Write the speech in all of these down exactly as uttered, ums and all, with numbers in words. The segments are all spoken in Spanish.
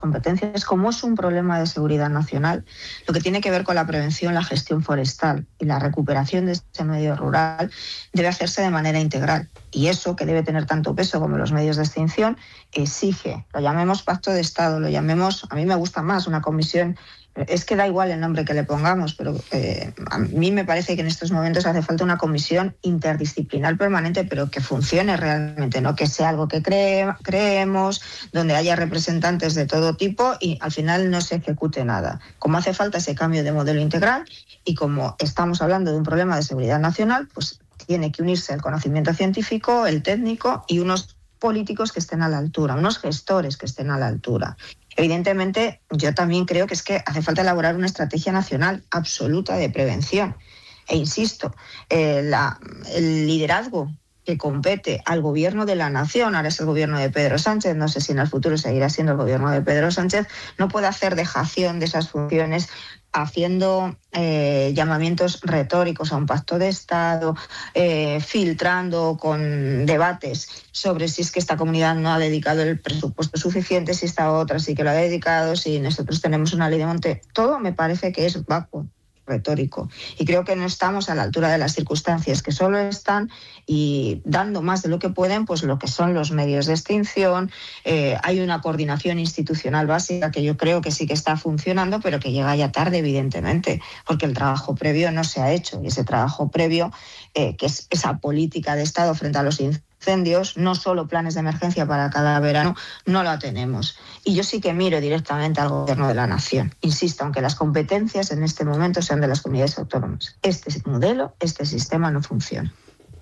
competencias, como es un problema de seguridad nacional, lo que tiene que ver con la prevención, la gestión forestal y la recuperación de este medio rural debe hacerse de manera integral. Y eso, que debe tener tanto peso como los medios de extinción, exige, lo llamemos pacto de Estado, lo llamemos, a mí me gusta más, una comisión. Es que da igual el nombre que le pongamos, pero eh, a mí me parece que en estos momentos hace falta una comisión interdisciplinar permanente, pero que funcione realmente, no que sea algo que cree, creemos, donde haya representantes de todo tipo y al final no se ejecute nada. Como hace falta ese cambio de modelo integral y como estamos hablando de un problema de seguridad nacional, pues tiene que unirse el conocimiento científico, el técnico y unos políticos que estén a la altura, unos gestores que estén a la altura. Evidentemente, yo también creo que es que hace falta elaborar una estrategia nacional absoluta de prevención. E insisto, eh, la, el liderazgo que compete al gobierno de la nación, ahora es el gobierno de Pedro Sánchez, no sé si en el futuro seguirá siendo el gobierno de Pedro Sánchez, no puede hacer dejación de esas funciones haciendo eh, llamamientos retóricos a un pacto de Estado, eh, filtrando con debates sobre si es que esta comunidad no ha dedicado el presupuesto suficiente, si esta otra sí que lo ha dedicado, si nosotros tenemos una ley de monte. Todo me parece que es vacuo, retórico. Y creo que no estamos a la altura de las circunstancias, que solo están y dando más de lo que pueden, pues lo que son los medios de extinción. Eh, hay una coordinación institucional básica que yo creo que sí que está funcionando, pero que llega ya tarde, evidentemente, porque el trabajo previo no se ha hecho. Y ese trabajo previo, eh, que es esa política de Estado frente a los incendios, incendios, no solo planes de emergencia para cada verano, no lo tenemos. Y yo sí que miro directamente al gobierno de la nación. Insisto, aunque las competencias en este momento sean de las comunidades autónomas. Este modelo, este sistema no funciona.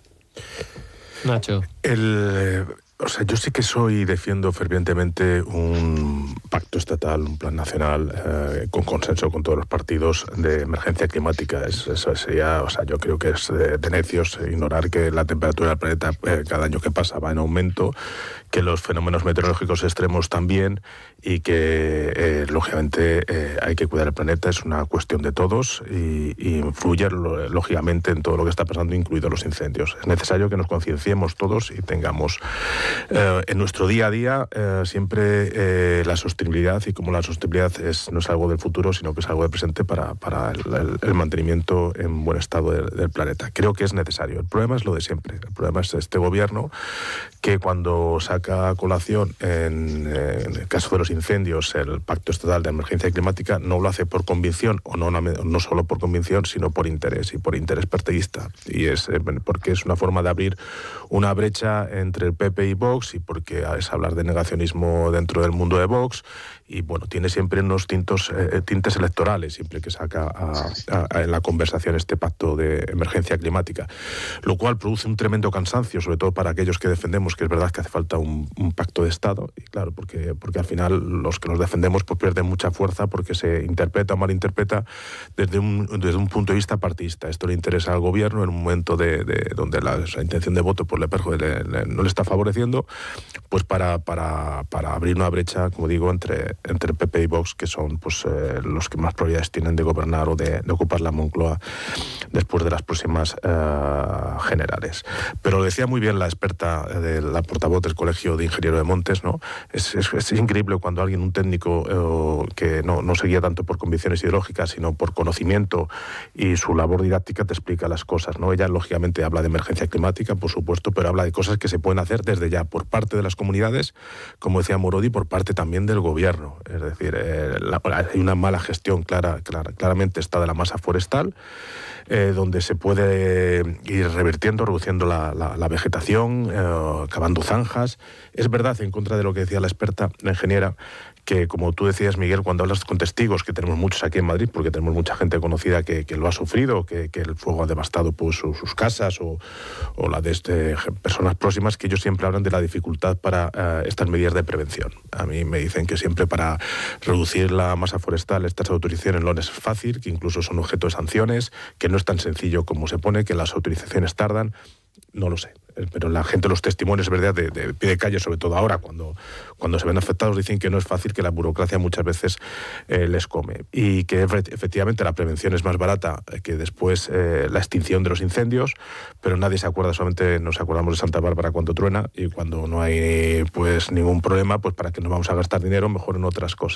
Nacho. El... O sea, yo sí que soy y defiendo fervientemente un pacto estatal, un plan nacional eh, con consenso con todos los partidos de emergencia climática. Es, eso sería, o sea, yo creo que es de, de necios ignorar que la temperatura del planeta eh, cada año que pasa va en aumento, que los fenómenos meteorológicos extremos también y que, eh, lógicamente, eh, hay que cuidar el planeta. Es una cuestión de todos y, y influye, lógicamente, en todo lo que está pasando, incluidos los incendios. Es necesario que nos concienciemos todos y tengamos Eh, en nuestro día a día eh, siempre eh, la sostenibilidad, y como la sostenibilidad es, no es algo del futuro, sino que es algo del presente para, para el, el, el mantenimiento en buen estado del, del planeta. Creo que es necesario. El problema es lo de siempre. El problema es este gobierno que cuando saca a colación, en, en el caso de los incendios, el Pacto Estatal de Emergencia Climática, no lo hace por convicción, o no, no solo por convicción, sino por interés, y por interés partidista. Y es eh, porque es una forma de abrir una brecha entre el P P y Vox, y porque es hablar de negacionismo dentro del mundo de Vox, y bueno, tiene siempre unos tintos, eh, tintes electorales, siempre que saca a, a, a, en la conversación este pacto de emergencia climática, lo cual produce un tremendo cansancio, sobre todo para aquellos que defendemos que es verdad que hace falta un, un pacto de Estado, y claro, porque, porque al final los que nos defendemos pues pierden mucha fuerza porque se interpreta o malinterpreta desde un, desde un punto de vista partidista. Esto le interesa al gobierno en un momento de, de donde la, la intención de voto pues, le, le, le, no le está favoreciendo, pues para, para, para abrir una brecha, como digo, entre, entre P P y Vox, que son pues eh, los que más probabilidades tienen de gobernar o de, de ocupar la Moncloa después de las próximas eh, generales. Pero lo decía muy bien la experta, de la portavoz del Colegio de Ingenieros de Montes, ¿no? Es, es, es increíble cuando alguien, un técnico eh, que no, no seguía tanto por convicciones ideológicas, sino por conocimiento y su labor didáctica, te explica las cosas, ¿no? Ella, lógicamente, habla de emergencia climática, por supuesto, pero habla de cosas que se pueden hacer desde ya por parte de las comunidades, como decía Morodi, por parte también del gobierno. Es decir, eh, la, hay una mala gestión clara, clara, claramente está de la masa forestal, eh, donde se puede ir revirtiendo, reduciendo la, la, la vegetación, eh, cavando zanjas. Es verdad, en contra de lo que decía la experta, la ingeniera, que como tú decías, Miguel, cuando hablas con testigos, que tenemos muchos aquí en Madrid, porque tenemos mucha gente conocida que, que lo ha sufrido, que, que el fuego ha devastado pues, sus, sus casas o, o la de este, personas próximas, que ellos siempre hablan de la dificultad para uh, estas medidas de prevención. A mí me dicen que siempre para reducir la masa forestal estas autorizaciones no es fácil, que incluso son objeto de sanciones, que no es tan sencillo como se pone, que las autorizaciones tardan. No lo sé, pero la gente, los testimonios, verdad, de, de pie de calle, sobre todo ahora, cuando, cuando se ven afectados, dicen que no es fácil, que la burocracia muchas veces eh, les come. Y que efectivamente la prevención es más barata que después eh, la extinción de los incendios, pero nadie se acuerda, solamente nos acordamos de Santa Bárbara cuando truena, y cuando no hay pues ningún problema, pues para qué nos vamos a gastar dinero, mejor en otras cosas.